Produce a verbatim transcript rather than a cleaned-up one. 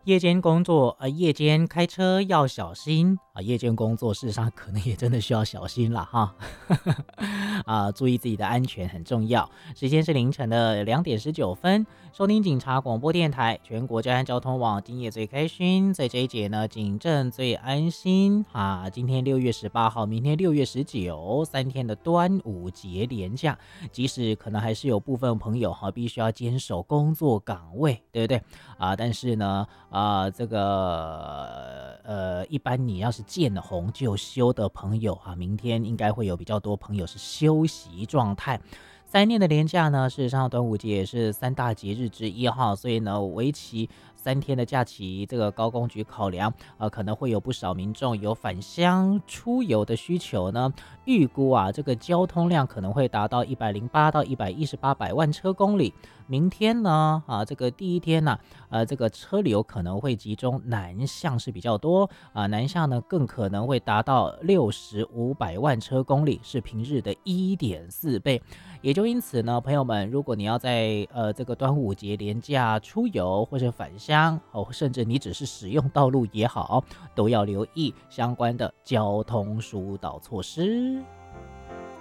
夜间工作，呃，夜间开车要小心啊！夜间工作，事实上可能也真的需要小心了哈。啊，注意自己的安全很重要。时间是凌晨的两点十九分，收听警察广播电台全国交通交通网，今夜最开心。在这一节呢，警政最安心啊！今天六月十八号，明天六月十九，三天的端午节连假，即使可能还是有部分朋友哈，必须要坚守工作岗位，对不对啊？但是呢，啊、这个呃，一般你要是见红就休的朋友啊，明天应该会有比较多朋友是休息状态。三天的连假呢，事实上端午节也是三大节日之一哈，所以呢，为期三天的假期，这个高工局考量，呃，可能会有不少民众有返乡出游的需求呢。预估啊，这个交通量可能会达到一百零八到一百一十八百万车公里。明天呢，啊，这个第一天呢、啊，呃，这个车流可能会集中南向是比较多啊，南向呢更可能会达到六十五百万车公里，是平日的一点四倍。也就因此呢，朋友们，如果你要在呃这个端午节连假出游或者返乡哦，甚至你只是使用道路也好，都要留意相关的交通疏导措施。